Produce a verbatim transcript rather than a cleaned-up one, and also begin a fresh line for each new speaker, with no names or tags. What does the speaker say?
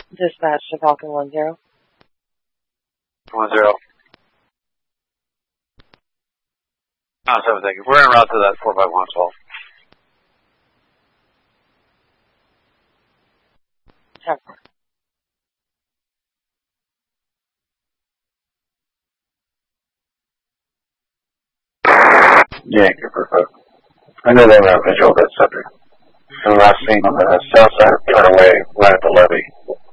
Dispatch to Falcon one zero.
One zero. Oh, seven, thank you. We're en route to that four by one twelve.
Sure.
Yeah, perfect. I know they were on visual that subject. The last thing on the south side, turn away, right at the levee.